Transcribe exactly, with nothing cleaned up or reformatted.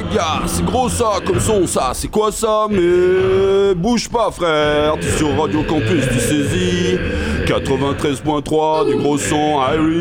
gars, c'est gros ça, comme son, ça, c'est quoi ça? Mais bouge pas frère, t'es sur Radio Campus, tu saisis quatre-vingt-treize point trois, du gros son, Irie.